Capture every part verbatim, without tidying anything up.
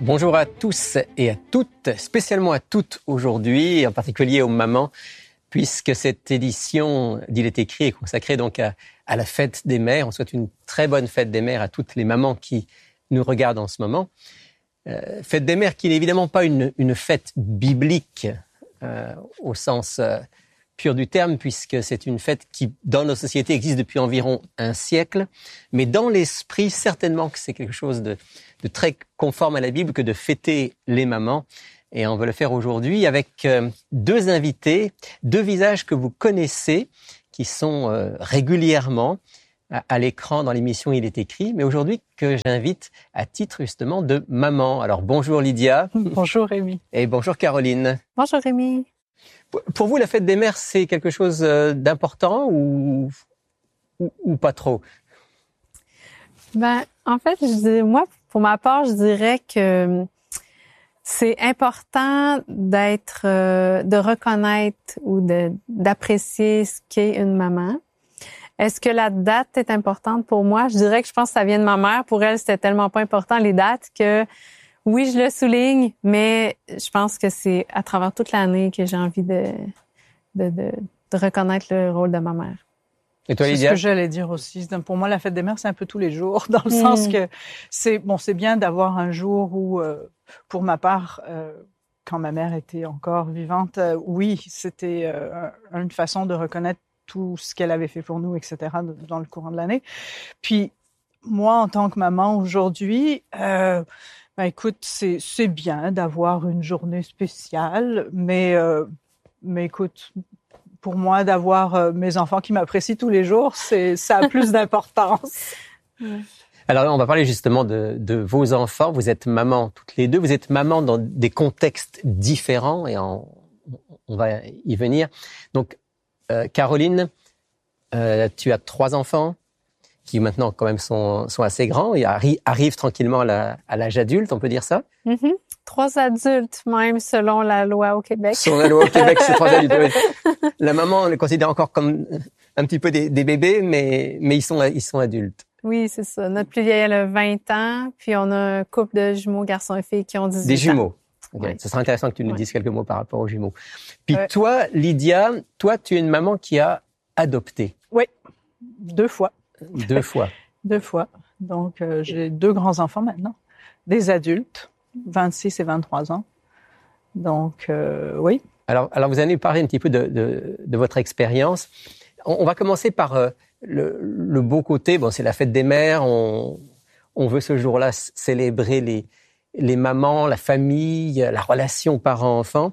Bonjour à tous et à toutes, spécialement à toutes aujourd'hui, en particulier aux mamans, puisque cette édition d'Il est écrit est consacrée donc à, à la fête des mères. On souhaite une très bonne fête des mères à toutes les mamans qui nous regardent en ce moment. Euh, fête des mères qui n'est évidemment pas une, une fête biblique euh, au sens euh, pur du terme, puisque c'est une fête qui, dans nos sociétés, existe depuis environ un siècle. Mais dans l'esprit, certainement que c'est quelque chose de, de très conforme à la Bible que de fêter les mamans. Et on va le faire aujourd'hui avec euh, deux invités, deux visages que vous connaissez, qui sont euh, régulièrement à, à l'écran dans l'émission Il est écrit, mais aujourd'hui que j'invite à titre justement de maman. Alors bonjour Lydia. Bonjour Rémi. Et bonjour Caroline. Bonjour Rémi. Pour vous, la fête des mères, c'est quelque chose d'important ou, ou, ou pas trop? Ben, en fait, je dis, moi, pour ma part, je dirais que c'est important d'être, euh, de reconnaître ou de, d'apprécier ce qu'est une maman. Est-ce que la date est importante pour moi? Je dirais que je pense que ça vient de ma mère. Pour elle, c'était tellement pas important les dates que oui, je le souligne, mais je pense que c'est à travers toute l'année que j'ai envie de, de, de, de reconnaître le rôle de ma mère. Et toi, Lydia? C'est ce que j'allais dire aussi. Pour moi, la fête des mères, c'est un peu tous les jours, dans le mmh. sens que c'est bon, c'est bien d'avoir un jour où, euh, pour ma part, euh, quand ma mère était encore vivante, euh, oui, c'était euh, une façon de reconnaître tout ce qu'elle avait fait pour nous, et cetera, dans le courant de l'année. Puis moi, en tant que maman aujourd'hui, euh, ben écoute, c'est c'est bien d'avoir une journée spéciale, mais euh, mais écoute, pour moi, d'avoir euh, mes enfants qui m'apprécient tous les jours, c'est ça a plus d'importance. Alors, on va parler justement de, de vos enfants. Vous êtes maman toutes les deux. Vous êtes maman dans des contextes différents et en, on va y venir. Donc, euh, Caroline, euh, tu as trois enfants qui maintenant quand même sont, sont assez grands et arri- arrivent tranquillement à, la, à l'âge adulte, on peut dire ça? Mm-hmm. Trois adultes même, selon la loi au Québec. Selon la loi au Québec, c'est trois adultes. Oui. La maman, on les considère encore comme un petit peu des, des bébés, mais, mais ils sont, ils sont adultes. Oui, c'est ça. Notre plus vieille, elle a vingt ans, puis on a un couple de jumeaux, garçons et filles, qui ont dix-huit ans. Des jumeaux. Okay. Oui. Ce serait intéressant que tu nous oui. dises quelques mots par rapport aux jumeaux. Puis ouais. toi, Lydia, toi, tu es une maman qui a adopté. Oui, deux fois. Deux fois. Deux fois. Donc, euh, j'ai deux grands-enfants maintenant, des adultes, vingt-six et vingt-trois ans. Donc, euh, oui. Alors, alors, vous allez nous parler un petit peu de, de, de votre expérience. On, on va commencer par euh, le, le beau côté. Bon, c'est la fête des mères. On, on veut ce jour-là célébrer les, les mamans, la famille, la relation parent-enfant.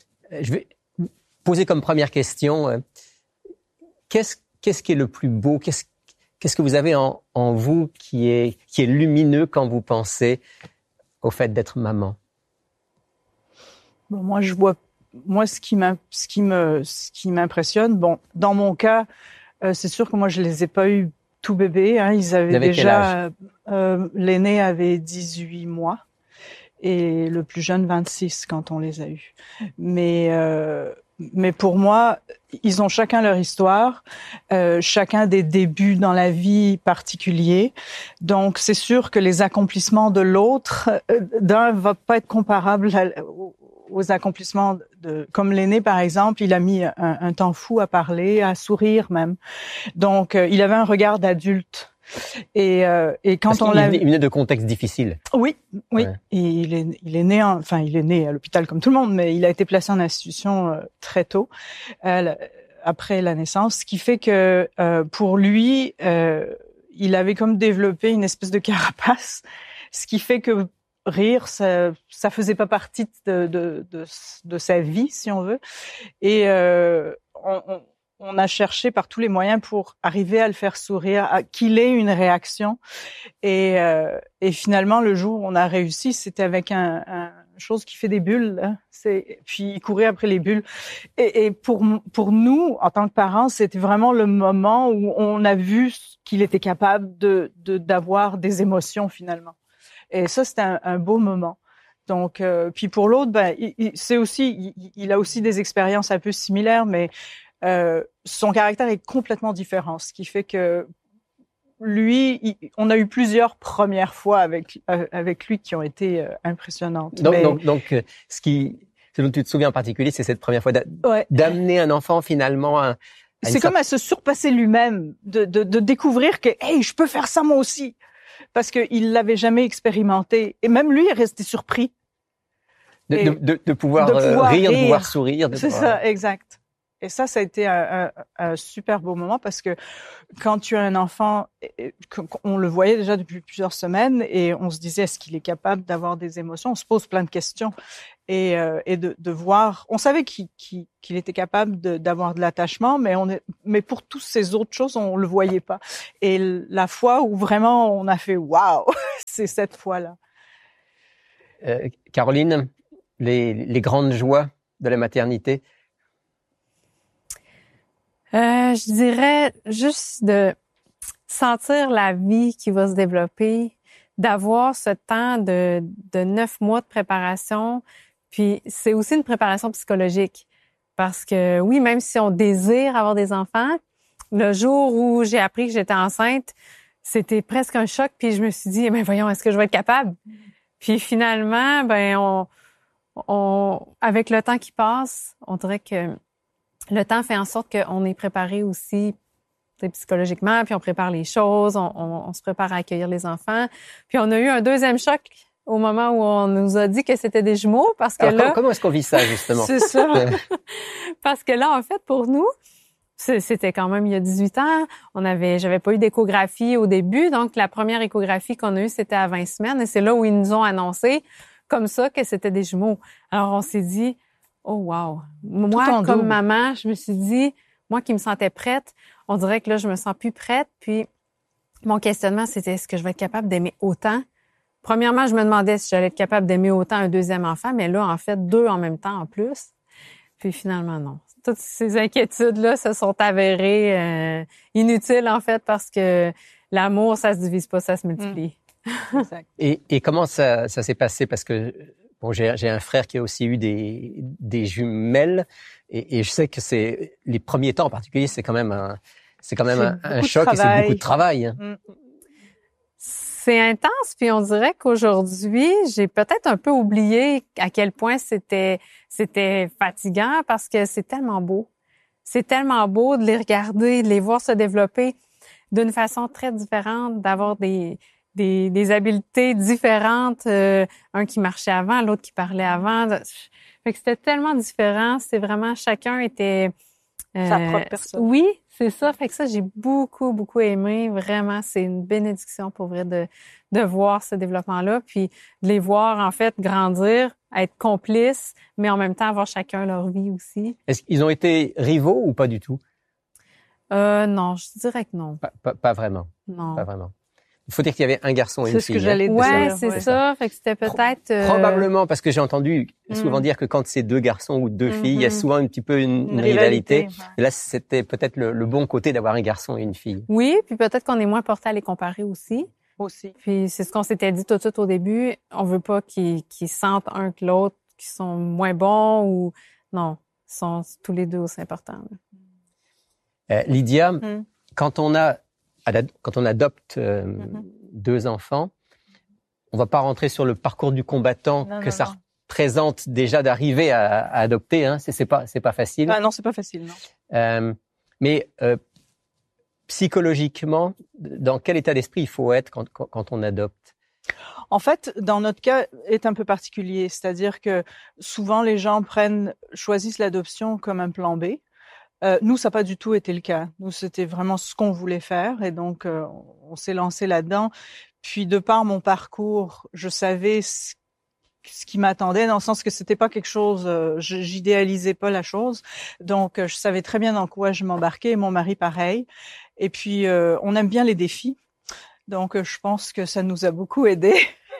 Je vais poser comme première question, euh, qu'est-ce, qu'est-ce qui est le plus beau? Qu'est-ce, qu'est-ce que vous avez en, en vous qui est, qui est lumineux quand vous pensez au fait d'être maman? Bon, moi, je vois, moi, ce qui m'a, ce qui me, ce qui m'impressionne, bon, dans mon cas, euh, c'est sûr que moi, je les ai pas eu tout bébés, hein, ils avaient déjà, euh, l'aîné avait dix-huit mois et le plus jeune vingt-six quand on les a eus. Mais, euh, mais pour moi, ils ont chacun leur histoire, euh, chacun des débuts dans la vie particuliers. Donc, c'est sûr que les accomplissements de l'autre, euh, d'un va pas être comparable à, aux accomplissements de, comme l'aîné par exemple, il a mis un, un temps fou à parler, à sourire même. Donc, euh, il avait un regard d'adulte. Et, euh, et quand Parce on l'a, il venait de contextes difficiles. Oui, oui. Ouais. Et il est, il est né, en, enfin, il est né à l'hôpital comme tout le monde, mais il a été placé en institution euh, très tôt, euh, après la naissance, ce qui fait que euh, pour lui, euh, il avait comme développé une espèce de carapace, ce qui fait que rire, ça, ça faisait pas partie de, de, de, de sa vie, si on veut. Et euh, on, on, on a cherché par tous les moyens pour arriver à le faire sourire, à, qu'il ait une réaction. Et, euh, et finalement, le jour où on a réussi, c'était avec un, un chose qui fait des bulles. Hein. C'est, puis il courait après les bulles. Et, et pour pour nous, en tant que parents, c'était vraiment le moment où on a vu qu'il était capable de, de d'avoir des émotions finalement. Et ça, c'était un, un beau moment. Donc, euh, puis pour l'autre, ben, il, il, c'est aussi, il, il a aussi des expériences un peu similaires, mais euh, son caractère est complètement différent, ce qui fait que lui, il, on a eu plusieurs premières fois avec euh, avec lui qui ont été euh, impressionnantes. Donc, Mais... donc, donc, euh, ce qui, ce dont tu te souviens en particulier, c'est cette première fois d'a- ouais. d'amener un enfant finalement à, à c'est une comme à se surpasser lui-même, de, de, de découvrir que hey, je peux faire ça moi aussi, parce que il l'avait jamais expérimenté, et même lui est resté surpris. De, de, de, de, pouvoir, de pouvoir rire, rire, de pouvoir sourire. De c'est pouvoir... ça, exact. Et ça, ça a été un, un, un super beau moment parce que quand tu as un enfant, on le voyait déjà depuis plusieurs semaines et on se disait, est-ce qu'il est capable d'avoir des émotions? On se pose plein de questions. Et, euh, et de, de voir, on savait qu'il, qu'il, qu'il était capable de, d'avoir de l'attachement, mais on est, mais pour toutes ces autres choses, on le voyait pas. Et la fois où vraiment on a fait waouh, c'est cette fois-là. Euh, Caroline, les, les grandes joies de la maternité. Euh, je dirais juste de sentir la vie qui va se développer, d'avoir ce temps de, de neuf mois de préparation. Puis c'est aussi une préparation psychologique. Parce que oui, même si on désire avoir des enfants, le jour où j'ai appris que j'étais enceinte, c'était presque un choc. Puis je me suis dit, mais voyons, est-ce que je vais être capable? Puis finalement, ben on, on, avec le temps qui passe, on dirait que le temps fait en sorte qu'on est préparé aussi psychologiquement, puis on prépare les choses, on, on, on se prépare à accueillir les enfants. Puis on a eu un deuxième choc au moment où on nous a dit que c'était des jumeaux, parce que Alors, là... Comment, comment est-ce qu'on vit ça, justement? C'est ça. Parce que là, en fait, pour nous, c'était quand même il y a dix-huit ans. On avait, j'avais pas eu d'échographie au début, donc la première échographie qu'on a eue, c'était à vingt semaines, et c'est là où ils nous ont annoncé comme ça que c'était des jumeaux. Alors on s'est dit, oh wow. Moi, comme double. maman, je me suis dit, moi qui me sentais prête, on dirait que là, je me sens plus prête. Puis mon questionnement, c'était, est-ce que je vais être capable d'aimer autant? Premièrement, je me demandais si j'allais être capable d'aimer autant un deuxième enfant, mais là, en fait, deux en même temps en plus. Puis finalement, non. Toutes ces inquiétudes-là se sont avérées euh, inutiles, en fait, parce que l'amour, ça se divise pas, ça se multiplie. Mmh. Exact. Et, et comment ça, ça s'est passé? Parce que bon, j'ai, j'ai un frère qui a aussi eu des, des jumelles, et, et je sais que c'est les premiers temps en particulier, c'est quand même un, c'est quand même un, un choc et c'est beaucoup de travail. Mmh. C'est intense, puis on dirait qu'aujourd'hui, j'ai peut-être un peu oublié à quel point c'était c'était fatigant parce que c'est tellement beau. C'est tellement beau de les regarder, de les voir se développer d'une façon très différente, d'avoir des des, des habiletés différentes, euh, un qui marchait avant, l'autre qui parlait avant. Fait que c'était tellement différent, c'est vraiment chacun était euh, sa propre personne. Oui, c'est ça. Fait que ça, j'ai beaucoup, beaucoup aimé. Vraiment, c'est une bénédiction pour vrai de, de voir ce développement-là, puis de les voir, en fait, grandir, être complices, mais en même temps avoir chacun leur vie aussi. Est-ce qu'ils ont été rivaux ou pas du tout? Euh, non, je dirais que non. Pas, pas, pas vraiment. Non. Pas vraiment. Il faut dire qu'il y avait un garçon et une c'est fille. C'est ce que j'allais dire. Ouais, c'est ouais. ça. Fait que c'était peut-être... Euh... Probablement, parce que j'ai entendu souvent Mm. dire que quand c'est deux garçons ou deux Mm-hmm. filles, il y a souvent un petit peu une, une, une rivalité. rivalité ouais. Et là, c'était peut-être le, le bon côté d'avoir un garçon et une fille. Oui, puis peut-être qu'on est moins porté à les comparer aussi. Aussi. Puis c'est ce qu'on s'était dit tout de suite au début. On veut pas qu'ils, qu'ils sentent un que l'autre, qu'ils sont moins bons ou... Non, ils sont tous les deux aussi importants. Euh, Lydia, Mm. quand on a quand on adopte euh, mm-hmm. deux enfants, on va pas rentrer sur le parcours du combattant non, que non, ça non. représente déjà d'arriver à, à adopter. Hein. C'est, c'est pas c'est pas facile. Ah non, c'est pas facile, non. Euh, mais euh, psychologiquement, dans quel état d'esprit il faut être quand, quand, quand on adopte? En fait, dans notre cas, est un peu particulier. C'est-à-dire que souvent, les gens prennent, choisissent l'adoption comme un plan B. Euh, nous, ça n'a pas du tout été le cas. Nous, c'était vraiment ce qu'on voulait faire. Et donc, euh, on s'est lancé là-dedans. Puis, de par mon parcours, je savais ce, ce qui m'attendait, dans le sens que c'était pas quelque chose, euh, j'idéalisais pas la chose. Donc, euh, je savais très bien dans quoi je m'embarquais. Et mon mari, pareil. Et puis, euh, on aime bien les défis. Donc, euh, je pense que ça nous a beaucoup aidés.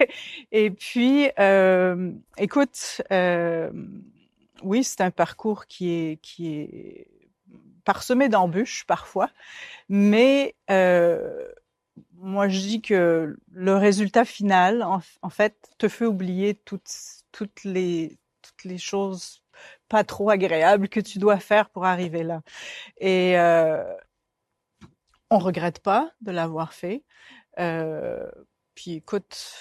Et puis, euh, écoute, euh, oui, c'est un parcours qui est, qui est parsemé d'embûches parfois, mais euh, moi je dis que le résultat final, en, en fait, te fait oublier toutes, toutes les, toutes les choses pas trop agréables que tu dois faire pour arriver là. Et euh, on regrette pas de l'avoir fait. Euh, puis écoute,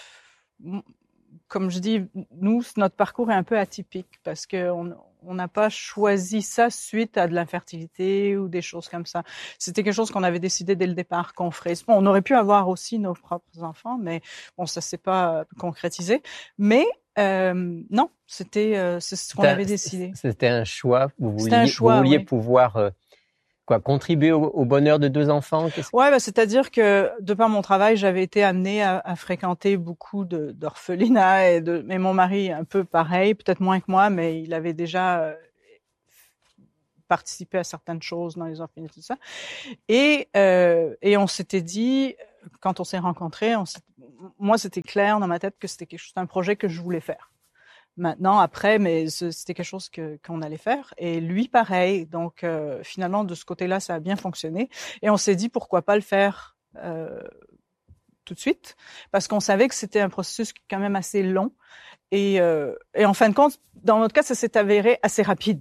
comme je dis, nous, notre parcours est un peu atypique parce que on on n'a pas choisi ça suite à de l'infertilité ou des choses comme ça. C'était quelque chose qu'on avait décidé dès le départ qu'on ferait. Bon, on aurait pu avoir aussi nos propres enfants, mais bon, ça s'est pas concrétisé. Mais euh, non, c'était euh, c'est ce qu'on C'était un- avait décidé. C'était un choix. Vous C'était un vouliez, choix, vous vouliez oui. pouvoir euh, quoi, contribuer au, au bonheur de deux enfants. Qu'est-ce- Ouais, bah, c'est-à-dire que de par mon travail, j'avais été amenée à, à fréquenter beaucoup de, d'orphelinats et de, mais mon mari un peu pareil, peut-être moins que moi, mais il avait déjà euh, participé à certaines choses dans les orphelinats, tout ça. Et euh, et on s'était dit quand on s'est rencontrés, on s'est, moi c'était clair dans ma tête que c'était quelque chose, un projet que je voulais faire. Maintenant, après, mais c'était quelque chose que qu'on allait faire. Et lui, pareil. Donc, euh, finalement, de ce côté-là, ça a bien fonctionné. Et on s'est dit, pourquoi pas le faire euh, tout de suite, parce qu'on savait que c'était un processus quand même assez long. Et, euh, et en fin de compte, dans notre cas, ça s'est avéré assez rapide.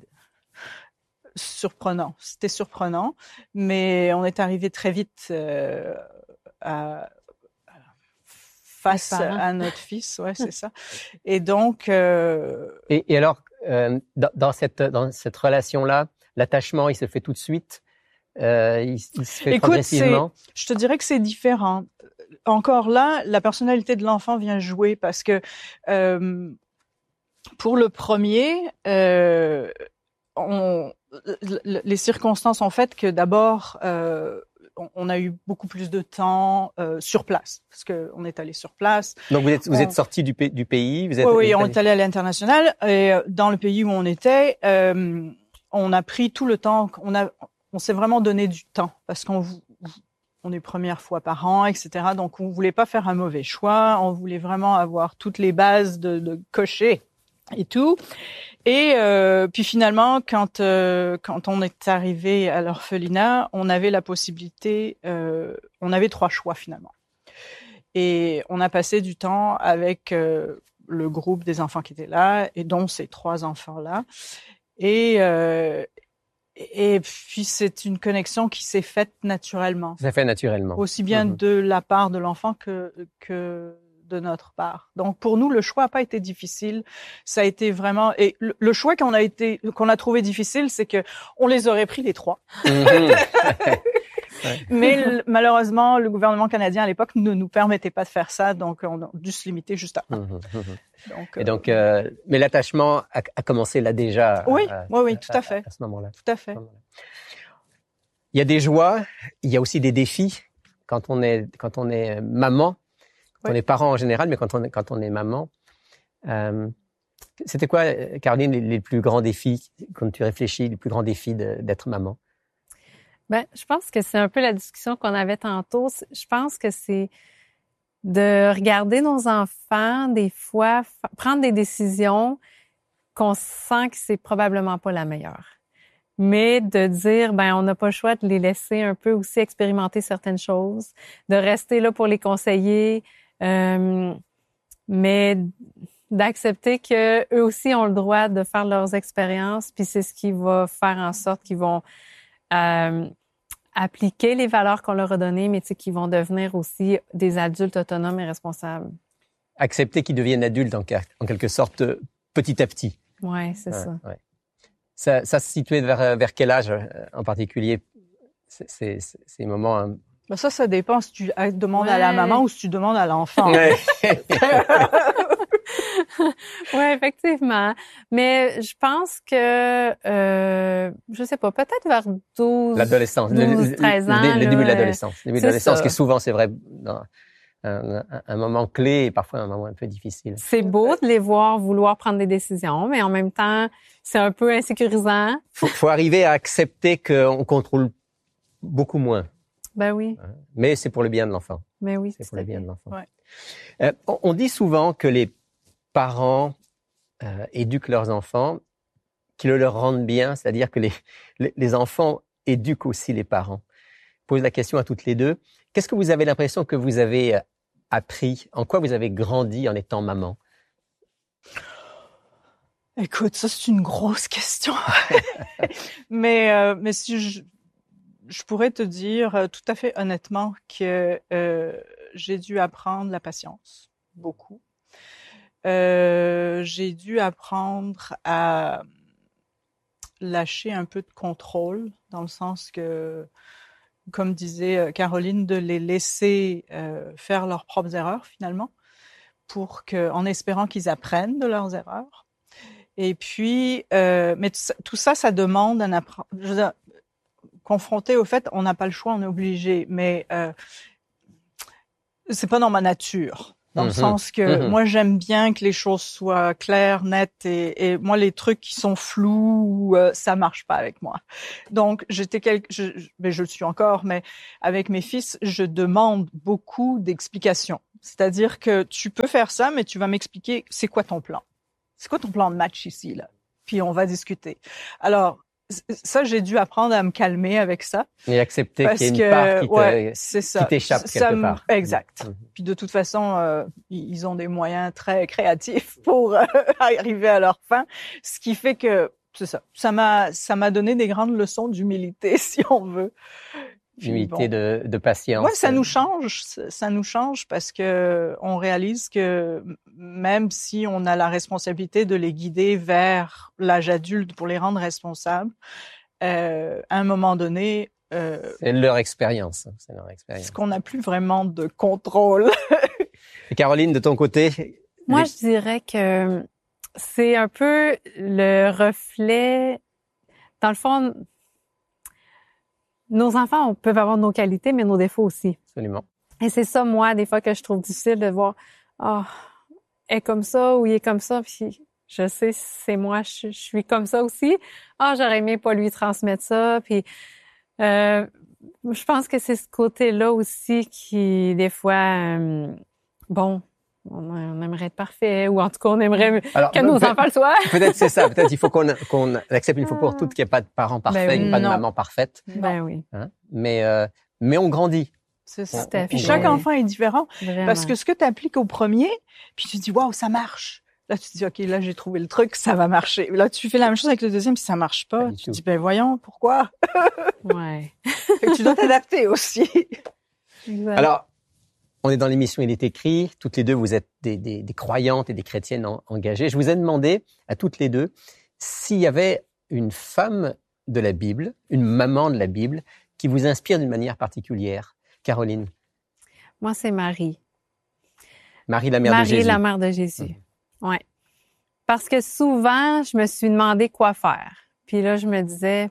Surprenant. C'était surprenant, mais on est arrivé très vite euh, à face à notre fils, ouais, c'est ça. Et donc. Euh... Et, et alors, euh, dans, dans cette dans cette relation-là, l'attachement, il se fait tout de suite. Euh, il, il se fait Écoute, progressivement. Je te dirais que c'est différent. Encore là, la personnalité de l'enfant vient jouer parce que euh, pour le premier, euh, on, les circonstances ont fait que d'abord. Euh, on a eu beaucoup plus de temps euh, sur place parce que on est allé sur place. Donc vous êtes vous on... êtes sorti du, du pays, vous êtes. Oui, oui, on est allé à l'international et dans le pays où on était, euh, on a pris tout le temps. On a, on s'est vraiment donné du temps parce qu'on on est première fois par an, et cetera. Donc on voulait pas faire un mauvais choix. On voulait vraiment avoir toutes les bases de, de cocher et tout. Et euh, puis finalement, quand euh, quand on est arrivé à l'orphelinat, on avait la possibilité, euh, on avait trois choix finalement. Et on a passé du temps avec euh, le groupe des enfants qui étaient là, et dont ces trois enfants-là. Et euh, et puis c'est une connexion qui s'est faite naturellement. Ça fait naturellement. Aussi bien mm-hmm. de la part de l'enfant que que de notre part. Donc pour nous, le choix n'a pas été difficile. Ça a été vraiment et le, le choix qu'on a été qu'on a trouvé difficile, c'est que on les aurait pris les trois. Mm-hmm. Ouais. Mais le, malheureusement, le gouvernement canadien à l'époque ne nous permettait pas de faire ça, donc on a dû se limiter juste à un. Mmh, mmh. Donc, et donc, euh, euh, mais l'attachement a, a commencé là déjà. Oui, à, oui, oui, tout à, à fait. À ce moment-là. Tout à fait. Il y a des joies, il y a aussi des défis quand on est quand on est maman, quand oui. on est parent en général, mais quand on est quand on est maman. Euh, c'était quoi, Caroline, les, les plus grands défis quand tu réfléchis, les plus grands défis de, d'être maman? Ben, je pense que c'est un peu la discussion qu'on avait tantôt. Je pense que c'est de regarder nos enfants, des fois, f- prendre des décisions qu'on sent que c'est probablement pas la meilleure. Mais de dire, ben, on n'a pas le choix de les laisser un peu aussi expérimenter certaines choses, de rester là pour les conseiller, euh, mais d'accepter que eux aussi ont le droit de faire leurs expériences, puis c'est ce qui va faire en sorte qu'ils vont Euh, appliquer les valeurs qu'on leur a données, mais tu sais, qui vont devenir aussi des adultes autonomes et responsables. Accepter qu'ils deviennent adultes en, en quelque sorte petit à petit. Oui, c'est ouais, ça. Ouais. Ça. Ça se situait vers, vers quel âge en particulier, c'est, c'est, c'est ces moments hein? Ben ça, ça dépend si tu demandes ouais. à la maman ou si tu demandes à l'enfant. Ouais. Oui, effectivement. Mais je pense que, euh, je sais pas, peut-être vers douze, l'adolescence, douze, treize ans. Le, le, le début là, de l'adolescence. Le début de l'adolescence, qui souvent, c'est vrai, dans un, un, un moment clé et parfois un moment un peu difficile. C'est beau de les voir vouloir prendre des décisions, mais en même temps, c'est un peu insécurisant. Faut, faut arriver à accepter qu'on contrôle beaucoup moins. Ben oui. Mais c'est pour le bien de l'enfant. Mais oui, c'est pour le bien de l'enfant. Ouais. Euh, on, on dit souvent que les parents euh, éduquent leurs enfants, qu'ils le leur rendent bien, c'est-à-dire que les, les, les enfants éduquent aussi les parents. Je pose la question à toutes les deux. Qu'est-ce que vous avez l'impression que vous avez appris? En quoi vous avez grandi en étant maman? Écoute, ça c'est une grosse question. mais euh, mais si je je pourrais te dire euh, tout à fait honnêtement que euh, j'ai dû apprendre la patience, beaucoup. Euh, j'ai dû apprendre à lâcher un peu de contrôle, dans le sens que, comme disait Caroline, de les laisser euh, faire leurs propres erreurs finalement, pour que, en espérant qu'ils apprennent de leurs erreurs. Et puis, euh, mais tout ça, tout ça, ça demande un apprentissage. Confronté au fait, on n'a pas le choix, on est obligé, mais euh, c'est pas dans ma nature. Dans mmh. le sens que mmh. moi, j'aime bien que les choses soient claires, nettes, et, et moi, les trucs qui sont flous, euh, ça marche pas avec moi. Donc, j'étais quelque, je, mais je le suis encore, mais avec mes fils, je demande beaucoup d'explications. C'est-à-dire que tu peux faire ça, mais tu vas m'expliquer c'est quoi ton plan. C'est quoi ton plan de match ici, là? Puis on va discuter. Alors, ça, j'ai dû apprendre à me calmer avec ça. Et accepter qu'il y ait une part qui, te, ouais, c'est ça. qui t'échappe ça, quelque ça, part. Exact. Mmh. Puis de toute façon, euh, ils ont des moyens très créatifs pour euh, arriver à leur fin. Ce qui fait que, c'est ça. Ça m'a, ça m'a donné des grandes leçons d'humilité, si on veut. D'humilité, bon. de, de patience. Ouais, ça nous change. Ça nous change parce que on réalise que même si on a la responsabilité de les guider vers l'âge adulte pour les rendre responsables, euh, à un moment donné, euh, c'est leur expérience. C'est leur expérience. Parce qu'on n'a plus vraiment de contrôle. Et Caroline, de ton côté? Moi, les... je dirais que c'est un peu le reflet, dans le fond. Nos enfants peuvent avoir nos qualités, mais nos défauts aussi. Absolument. Et c'est ça, moi, des fois, que je trouve difficile de voir, ah, oh, elle est comme ça ou il est comme ça, puis je sais, c'est moi, je, je suis comme ça aussi. Ah, oh, j'aurais aimé pas lui transmettre ça, puis euh, je pense que c'est ce côté-là aussi qui, des fois, euh, bon, on aimerait être parfait, ou en tout cas, on aimerait Alors, que nos enfants le soient. Peut-être c'est ça. Peut-être il faut qu'on qu'on accepte une fois pour toutes qu'il n'y ait pas de parents parfaits, ben oui, pas de non. maman parfaite. Ben oui. Hein? Mais euh, mais on grandit. C'est ça. On, puis chaque enfant est différent. Vraiment. Parce que ce que tu appliques au premier, puis tu dis waouh, ça marche. Là, tu te dis ok, là j'ai trouvé le truc, ça va marcher. Là, tu fais la même chose avec le deuxième, puis ça marche pas. pas tu te dis ben voyons, pourquoi? Ouais. Fait que tu dois t'adapter aussi. Exact. Alors. On est dans l'émission Il est écrit. Toutes les deux, vous êtes des, des, des croyantes et des chrétiennes en, engagées. Je vous ai demandé à toutes les deux s'il y avait une femme de la Bible, une maman de la Bible, qui vous inspire d'une manière particulière. Caroline. Moi, c'est Marie. Marie, la mère Marie, de Jésus. Marie, la mère de Jésus. Mmh. Ouais. Parce que souvent, je me suis demandé quoi faire. Puis là, je me disais,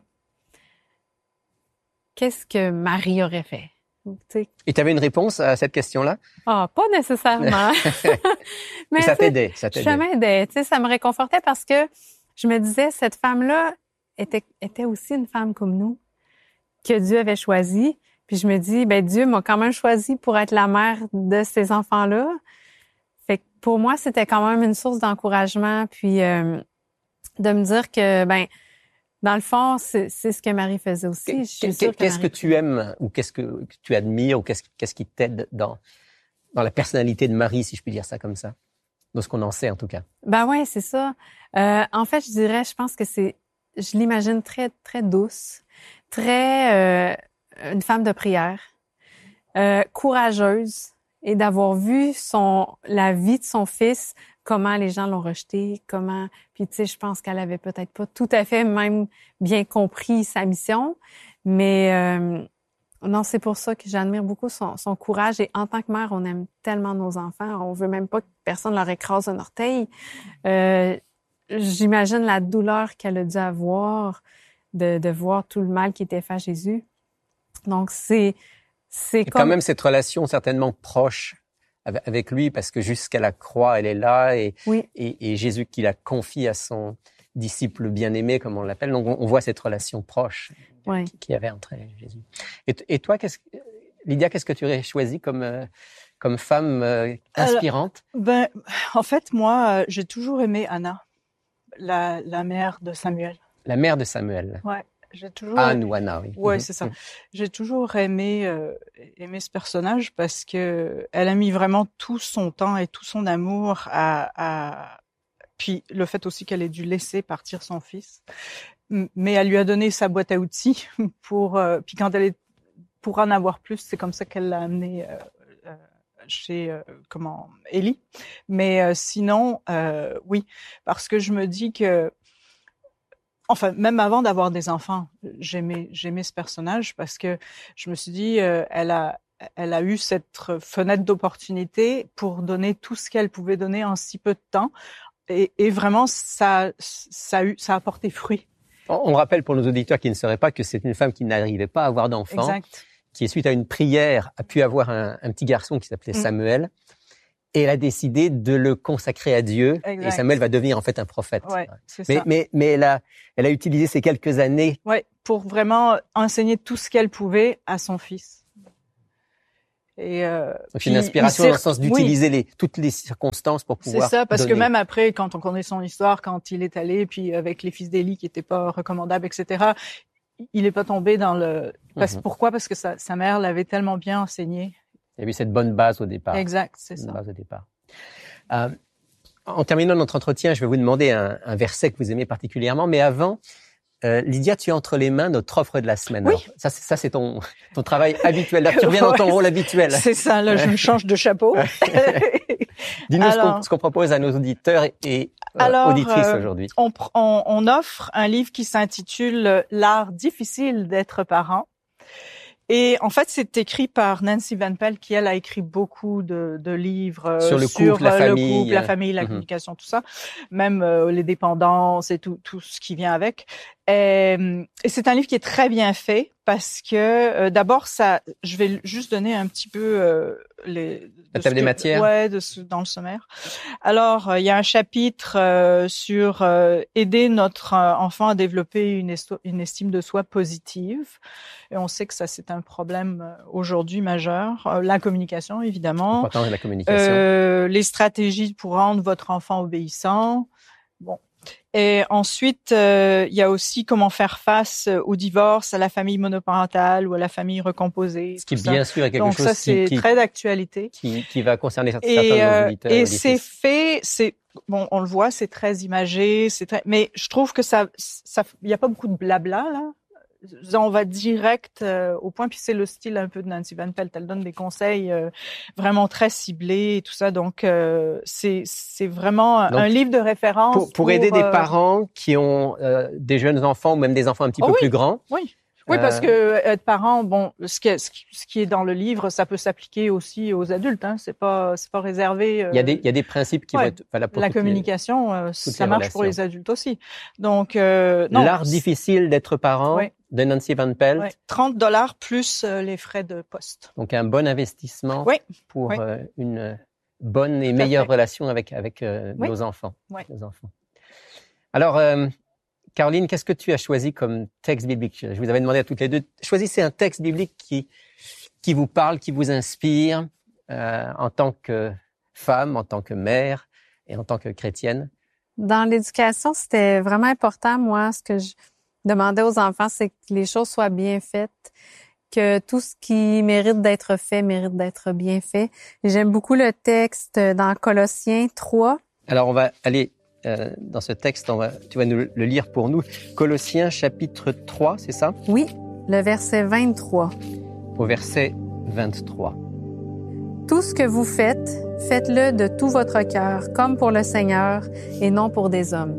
qu'est-ce que Marie aurait fait? T'sais. Et tu avais une réponse à cette question-là? Ah, pas nécessairement. Mais ça t'aidait, ça t'aidait. Ça m'aidait, tu sais, ça me réconfortait parce que je me disais, cette femme-là était, était aussi une femme comme nous, que Dieu avait choisie. Puis je me dis, ben Dieu m'a quand même choisi pour être la mère de ces enfants-là. Fait que pour moi, c'était quand même une source d'encouragement, puis euh, de me dire que, ben dans le fond, c'est, c'est ce que Marie faisait aussi. Je suis sûre que qu'est-ce Marie... que tu aimes ou qu'est-ce que, que tu admires ou qu'est-ce, qu'est-ce qui t'aide dans, dans la personnalité de Marie, si je puis dire ça comme ça, dans ce qu'on en sait en tout cas? Ben ouais, c'est ça. Euh, en fait, je dirais, je pense que c'est, je l'imagine très très douce, très euh, une femme de prière, euh, courageuse, et d'avoir vu son la vie de son fils. Comment les gens l'ont rejeté, comment... Puis, tu sais, je pense qu'elle avait peut-être pas tout à fait même bien compris sa mission, mais euh, non, c'est pour ça que j'admire beaucoup son, son courage. Et en tant que mère, on aime tellement nos enfants, on veut même pas que personne leur écrase un orteil. Euh, j'imagine la douleur qu'elle a dû avoir de, de voir tout le mal qui était fait à Jésus. Donc, c'est... c'est Et comme... quand même cette relation certainement proche avec lui, parce que jusqu'à la croix, elle est là, et, oui. et, et Jésus qui la confie à son disciple bien-aimé, comme on l'appelle. Donc, on, on voit cette relation proche oui. qu'il y avait entre elle et Jésus. Et, et toi, qu'est-ce, Lydia, qu'est-ce que tu aurais choisi comme, euh, comme femme euh, inspirante? Alors, ben, en fait, moi, j'ai toujours aimé Anna, la, la mère de Samuel. La mère de Samuel. Ouais. J'ai toujours Anne ou Anna, oui. Ouais, c'est ça. J'ai toujours aimé euh, aimé ce personnage parce que elle a mis vraiment tout son temps et tout son amour à, à... puis le fait aussi qu'elle ait dû laisser partir son fils. mais elle lui a donné sa boîte à outils pour. Euh, puis quand elle est pour en avoir plus, c'est comme ça qu'elle l'a amené euh, euh, chez euh, comment Ellie. Mais euh, sinon, euh, oui, parce que je me dis que, enfin, même avant d'avoir des enfants, j'aimais j'aimais ce personnage parce que je me suis dit, euh, elle a elle a eu cette fenêtre d'opportunité pour donner tout ce qu'elle pouvait donner en si peu de temps, et, et vraiment ça ça a eu ça a porté fruit. On rappelle pour nos auditeurs qui ne sauraient pas que c'est une femme qui n'arrivait pas à avoir d'enfant, exact. qui, suite à une prière, a pu avoir un, un petit garçon qui s'appelait mmh. Samuel, et elle a décidé de le consacrer à Dieu, exact. Et Samuel va devenir en fait un prophète. Ouais, c'est mais, ça. mais, mais elle a, elle a utilisé ces quelques années ouais, pour vraiment enseigner tout ce qu'elle pouvait à son fils. Et euh, donc une inspiration dans le sens d'utiliser oui. les, toutes les circonstances pour pouvoir. C'est ça, parce donner. que même après, quand on connaît son histoire, quand il est allé, puis avec les fils d'Élie qui étaient pas recommandables, et cetera, il est pas tombé dans le. Parce, mm-hmm. Pourquoi? Parce que sa, sa mère l'avait tellement bien enseigné. Il y a eu cette bonne base au départ. Exact, c'est une ça. Base au départ. Euh, en terminant notre entretien, je vais vous demander un, un verset que vous aimez particulièrement, mais avant. Euh, Lydia, tu as entre les mains notre offre de la semaine. Oui. Alors, ça, c'est, ça, c'est ton, ton travail habituel. Là, tu reviens ouais, dans ton rôle habituel. C'est ça, là, je me change de chapeau. Dis-nous alors, ce, qu'on, ce qu'on propose à nos auditeurs et euh, alors, auditrices euh, aujourd'hui. On, on, on offre un livre qui s'intitule « L'art difficile d'être parent ». Et en fait, c'est écrit par Nancy Van Pelt, qui elle a écrit beaucoup de, de livres sur le sur couple, la le famille, couple, la famille, la euh, communication, tout ça, même euh, les dépendances et tout, tout ce qui vient avec. Et, et c'est un livre qui est très bien fait parce que euh, d'abord, ça, je vais juste donner un petit peu euh, les la table des matières. Ouais, de ce, dans le sommaire. Alors, euh, il y a un chapitre euh, sur euh, aider notre euh, enfant à développer une, esto- une estime de soi positive. Et on sait que ça, c'est un problème euh, aujourd'hui majeur. Euh, la communication, évidemment. Important, la communication. Euh, les stratégies pour rendre votre enfant obéissant. Bon. Et ensuite, euh, il y a aussi comment faire face au divorce, à la famille monoparentale ou à la famille recomposée. Ce qui, bien sûr, est quelque Donc chose ça, c'est qui, très d'actualité. Qui, qui va concerner certains et, de nos euh, auditeurs. Et c'est fait, c'est bon, on le voit, c'est très imagé, c'est très. Mais je trouve que ça, ça, il y a pas beaucoup de blabla là. On va direct euh, au point, puis c'est le style un peu de Nancy Van Pelt. Elle donne des conseils euh, vraiment très ciblés et tout ça. Donc euh, c'est c'est vraiment Donc, un livre de référence pour, pour, pour aider euh... des parents qui ont euh, des jeunes enfants ou même des enfants un petit oh, peu oui. plus grands. Oui. Oui, parce que être parent, bon, ce qui est, ce qui est dans le livre, ça peut s'appliquer aussi aux adultes. Hein. C'est pas, c'est pas réservé. Euh... Il y a des, il y a des principes qui ouais. vont être valables pour la toutes communication. Les, euh, ça marche relations. pour les adultes aussi. Donc, euh, non. L'art difficile d'être parent ouais. de Nancy Van Pelt. Ouais. trente dollars plus euh, les frais de poste. Donc un bon investissement oui. pour oui. Euh, une bonne et Tout meilleure relation avec avec euh, oui. nos enfants. Oui. Nos enfants. Alors. Euh, Caroline, qu'est-ce que tu as choisi comme texte biblique? Je vous avais demandé à toutes les deux, choisissez un texte biblique qui qui vous parle, qui vous inspire euh, en tant que femme, en tant que mère et en tant que chrétienne. Dans l'éducation, c'était vraiment important. Moi, ce que je demandais aux enfants, c'est que les choses soient bien faites, que tout ce qui mérite d'être fait mérite d'être bien fait. Et j'aime beaucoup le texte dans Colossiens trois. Alors, on va aller Euh, dans ce texte, on va, tu vas nous le lire pour nous. Colossiens chapitre trois, c'est ça? Oui, le verset vingt-trois. Au verset vingt-trois. Tout ce que vous faites, faites-le de tout votre cœur, comme pour le Seigneur et non pour des hommes.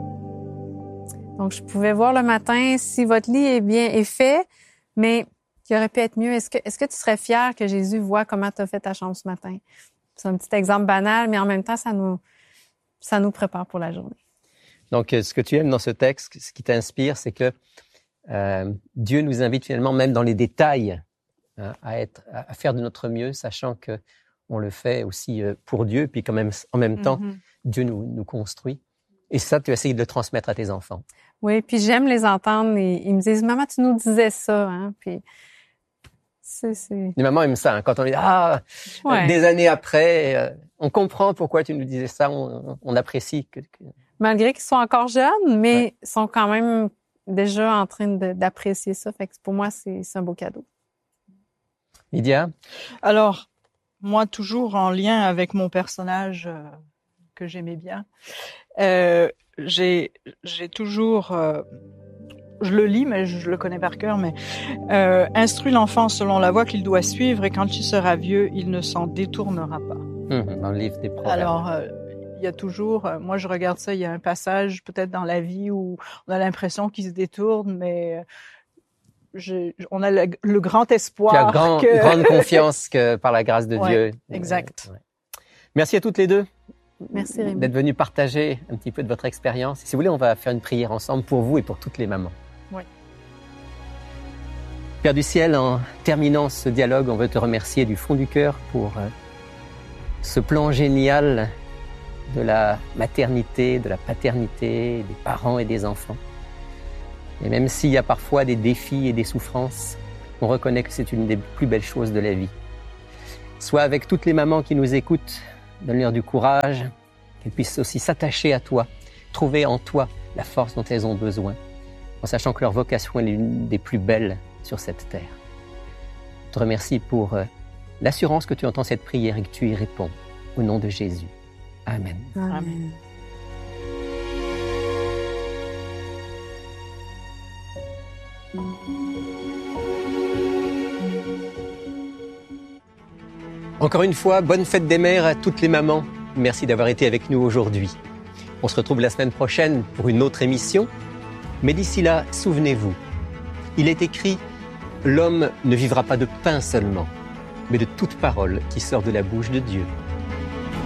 Donc, je pouvais voir le matin si votre lit est bien est fait, mais qui aurait pu être mieux. Est-ce que, est-ce que tu serais fier que Jésus voit comment tu as fait ta chambre ce matin? C'est un petit exemple banal, mais en même temps, ça nous Ça nous prépare pour la journée. Donc, ce que tu aimes dans ce texte, ce qui t'inspire, c'est que euh, Dieu nous invite finalement, même dans les détails, hein, à être, à faire de notre mieux, sachant que on le fait aussi pour Dieu, puis quand même, en même temps, mm-hmm. Dieu nous, nous construit. Et ça, tu essayes de le transmettre à tes enfants. Oui, puis j'aime les entendre. Et ils me disent, maman, tu nous disais ça, hein, puis. C'est, c'est... Les mamans aiment ça, hein, quand on dit ah ouais. Des années après, euh, on comprend pourquoi tu nous disais ça, on, on apprécie. Que, que... Malgré qu'ils sont encore jeunes, mais ouais. sont quand même déjà en train de, d'apprécier ça. Fait que pour moi, c'est, c'est un beau cadeau. Lydia? Alors, moi, toujours en lien avec mon personnage euh, que j'aimais bien, euh, j'ai, j'ai toujours... Euh, je le lis, mais je le connais par cœur, mais euh, instruis l'enfant selon la voie qu'il doit suivre et quand il sera vieux, il ne s'en détournera pas. Mmh, dans le livre des Proverbes. Alors, euh, il y a toujours, euh, moi je regarde ça, il y a un passage peut-être dans la vie où on a l'impression qu'il se détourne, mais je, on a le, le grand espoir. Tu as grand, que... grande confiance que par la grâce de ouais, Dieu. Exact. Euh, ouais. Merci à toutes les deux. Merci Rémi. D'être venues partager un petit peu de votre expérience. Si vous voulez, on va faire une prière ensemble pour vous et pour toutes les mamans. Oui. Père du ciel, en terminant ce dialogue, on veut te remercier du fond du cœur pour euh, ce plan génial de la maternité, de la paternité, des parents et des enfants. Et même s'il y a parfois des défis et des souffrances, on reconnaît que c'est une des plus belles choses de la vie. Sois avec toutes les mamans qui nous écoutent, donne-leur du courage, qu'elles puissent aussi s'attacher à toi, trouver en toi la force dont elles ont besoin, en sachant que leur vocation est l'une des plus belles sur cette terre. Je te remercie pour euh, l'assurance que tu entends cette prière et que tu y réponds. Au nom de Jésus. Amen. Amen. Amen. Encore une fois, bonne fête des mères à toutes les mamans. Merci d'avoir été avec nous aujourd'hui. On se retrouve la semaine prochaine pour une autre émission. Mais d'ici là, souvenez-vous, il est écrit « L'homme ne vivra pas de pain seulement, mais de toute parole qui sort de la bouche de Dieu. »